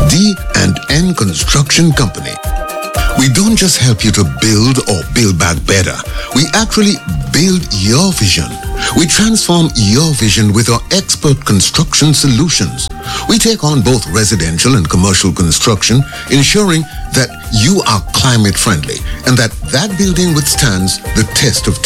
D&N Construction Company. We don't just help you to build or build back better. We actually build your vision. We transform your vision with our expert construction solutions. We take on both residential and commercial construction, ensuring that you are climate friendly and that building withstands the test of